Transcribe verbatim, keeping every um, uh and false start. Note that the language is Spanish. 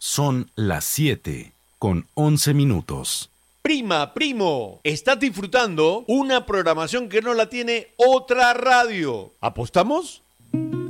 Son las siete con once minutos. Prima, primo, estás disfrutando una programación que no la tiene otra radio. ¿Apostamos?